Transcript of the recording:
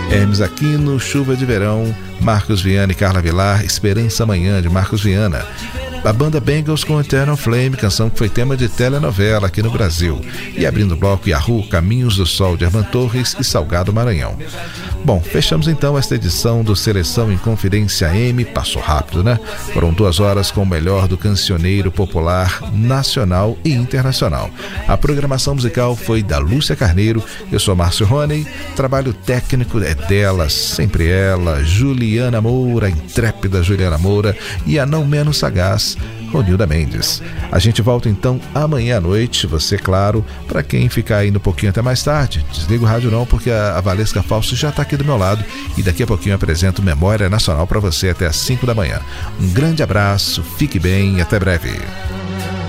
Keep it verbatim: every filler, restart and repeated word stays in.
Hermes Aquino, Chuva de Verão, Marcos Viana e Carla Vilar, Esperança Amanhã, de Marcos Viana. A banda Bengals com Eternal Flame, canção que foi tema de telenovela aqui no Brasil. E abrindo o bloco, Yahoo, Caminhos do Sol, de Armand Torres e Salgado Maranhão. Bom, fechamos então esta edição do Seleção em Confidência M. Passou rápido, né? Foram duas horas com o melhor do cancioneiro popular nacional e internacional. A programação musical foi da Lúcia Carneiro. Eu sou Márcio Roney. Trabalho técnico é dela, sempre ela, Juliana Moura, a intrépida Juliana Moura, e a não menos sagaz, Ronilda Mendes. A gente volta então amanhã à noite, você, claro, para quem ficar ainda um pouquinho até mais tarde, desliga o rádio não, porque a, a Valesca Falso já está aqui do meu lado e daqui a pouquinho eu apresento Memória Nacional para você até às cinco da manhã. Um grande abraço, fique bem e até breve.